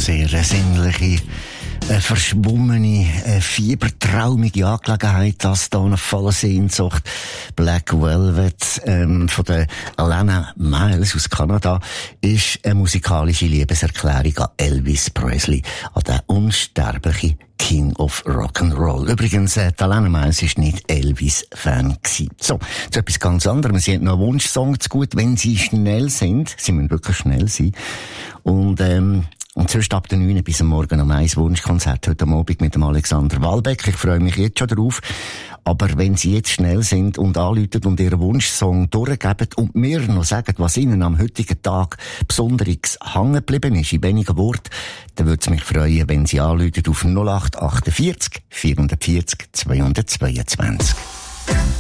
sehr sinnliche, verschwommene, fiebertraumige Angelegenheit, das da eine volle Sehnsucht. Black Velvet von der Alana Miles aus Kanada ist eine musikalische Liebeserklärung an Elvis Presley, an den unsterblichen King of Rock'n'Roll. Übrigens, Alana Miles war nicht Elvis-Fan gewesen. So, zu etwas ganz anderem. Sie hat noch einen Wunschsong zu gut, wenn sie schnell sind. Sie müssen wirklich schnell sein. Und sonst ab der 9 bis am Morgen um 1 Wunschkonzert heute am Abend mit dem Alexander Walbeck. Ich freue mich jetzt schon drauf. Aber wenn Sie jetzt schnell sind und anrufen und Ihren Wunschsong durchgeben und mir noch sagen, was Ihnen am heutigen Tag besonderes hängen geblieben ist, in wenigen Worten, dann würde es mich freuen, wenn Sie anrufen auf 0848 440 222.